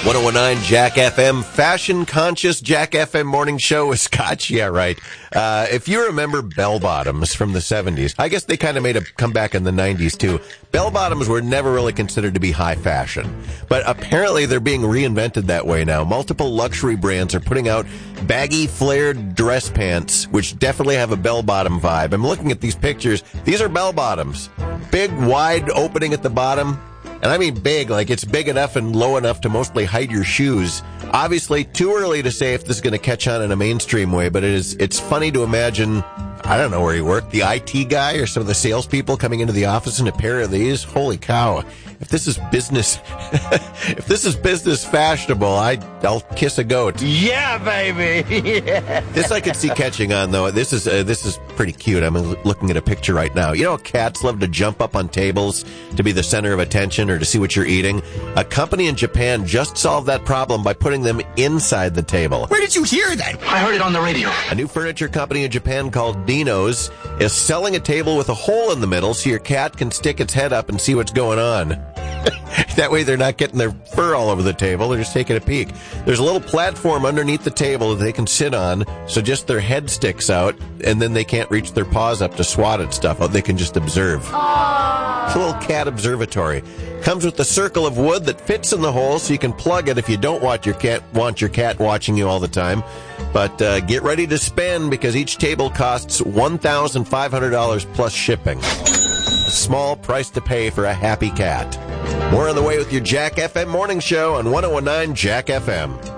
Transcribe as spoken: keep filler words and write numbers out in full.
one oh one nine Jack F M, fashion-conscious Jack F M morning show with Scotch. Yeah, right. Uh, if you remember bell-bottoms from the seventies, I guess they kind of made a comeback in the nineties, too. Bell-bottoms were never really considered to be high fashion, but apparently they're being reinvented that way now. Multiple luxury brands are putting out baggy, flared dress pants, which definitely have a bell-bottom vibe. I'm looking at these pictures. These are bell-bottoms. Big, wide opening at the bottom. And I mean big, like it's big enough and low enough to mostly hide your shoes. Obviously, too early to say if this is going to catch on in a mainstream way, but it is, it's funny to imagine, I don't know where he worked, the I T guy or some of the salespeople coming into the office in a pair of these. Holy cow. If this is business, if this is business fashionable, I, I'll kiss a goat. Yeah, baby. Yeah. This I could see catching on, though. This is uh, this is pretty cute. I'm looking at a picture right now. You know, cats love to jump up on tables to be the center of attention or to see what you're eating. A company in Japan just solved that problem by putting them inside the table. Where did you hear that? I heard it on the radio. A new furniture company in Japan called Dino's is selling a table with a hole in the middle so your cat can stick its head up and see what's going on. That way they're not getting their fur all over the table. They're just taking a peek. There's a little platform underneath the table that they can sit on, so just their head sticks out, and then they can't reach their paws up to swat at stuff. They can just observe. Aww. It's a little cat observatory. Comes with a circle of wood that fits in the hole, so you can plug it if you don't want your cat, want your cat watching you all the time. But uh, get ready to spend, because each table costs one thousand five hundred dollars plus shipping. A small price to pay for a happy cat. More on the way with your Jack F M morning show on one oh one nine Jack F M.